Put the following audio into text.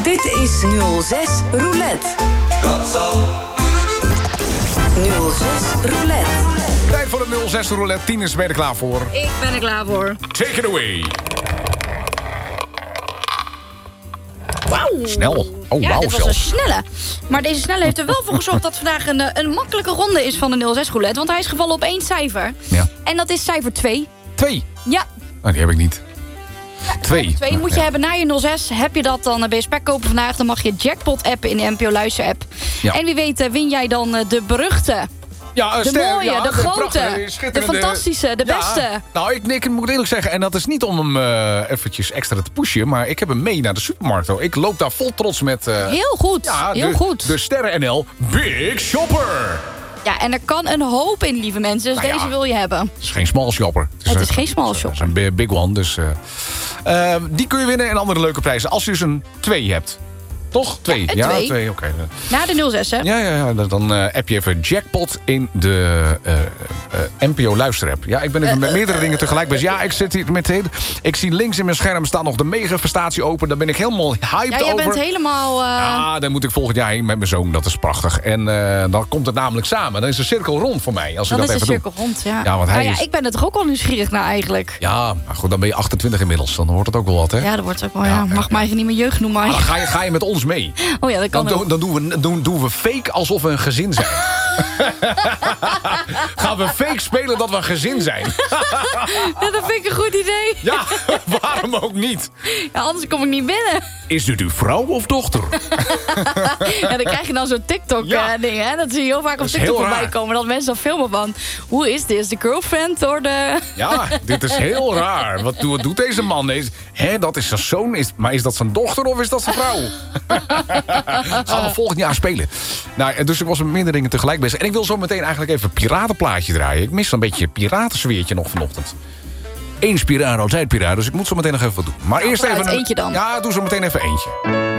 Dit is 06 Roulette. 06 Roulette. Tijd voor de 06 Roulette. Tienes, ben je er klaar voor? Ik ben er klaar voor. Take it away. Wauw. Snel. Oh, Ja, wauw dit was een zelfs. snelle. Maar deze snelle heeft er wel voor gezorgd dat vandaag een makkelijke ronde is van de 06 Roulette. Want hij is gevallen op 1 cijfer. Ja. En dat is cijfer 2. 2. Ja. Oh, die heb ik niet. 2. 2 moet je hebben na je 06. Heb je dat, dan ben je spek kopen vandaag. Dan mag je Jackpot appen in de NPO Luister app. Ja. En wie weet win jij dan de beruchte... Ja, De mooie, de grote, de fantastische, de beste. Nou, ik moet eerlijk zeggen, en dat is niet om hem eventjes extra te pushen, maar ik heb hem mee naar de supermarkt. Hoor. Ik loop daar vol trots met... Heel goed, heel goed. De Sterren NL Big Shopper. Ja, en er kan een hoop in, lieve mensen. Dus Nou ja, deze wil je hebben. Het is geen small shopper. Het is geen small shopper. Het is een big one, dus... die kun je winnen en andere leuke prijzen. Als je dus een 2 hebt. Toch? 2? Ja, een 2, oké. Na de 06, hè? Ja. Dan app je even Jackpot in de NPO Luisterapp. Ja, ik ben even met meerdere dingen tegelijk bezig. Ja, ik zit hier met ik zie links in mijn scherm staan nog de megafestatie open. Daar ben ik helemaal hyped Ja, jij over. bent helemaal... Daar moet ik volgend jaar heen met mijn zoon. Dat is prachtig. En dan komt het namelijk samen. Dan is de cirkel rond voor mij. Als Dan we is dat de even cirkel rond, ja. Ja, want hij is... Ik ben er toch ook al nieuwsgierig naar eigenlijk. Ja, maar goed, dan ben je 28 inmiddels. Dan hoort het ook wel wat, hè? Ja, dat wordt ook wel, ja. Mag mij niet meer jeugd noemen. Maar dan ga je met ons mee. Oh ja, dat kan ook. Dan doen we fake alsof we een gezin zijn. Gaan we fake spelen dat we een gezin zijn. Ja, dat vind ik een goed idee. Ja, waarom ook niet? Ja, anders kom ik niet binnen. Is dit uw vrouw of dochter? Ja, dan krijg je dan zo'n TikTok-ding, hè. Dat zie je heel vaak op Dat is TikTok heel voorbij raar. komen. Dat mensen dan filmen van, hoe is dit? De girlfriend of de... Ja, dit is heel raar. Wat doet deze man? Dat is zijn zoon. Maar is dat zijn dochter of is dat zijn vrouw? Dat gaan we volgend jaar spelen. Nou, dus ik was met minder dingen tegelijk bezig. En ik wil zo meteen eigenlijk even een piratenplaatje draaien. Ik mis een beetje een piratensfeertje nog vanochtend. Eens piraat, altijd piraat. Dus ik moet zo meteen nog even wat doen. Maar eerst vooruit, even eentje dan. Ja, doe zo meteen even eentje.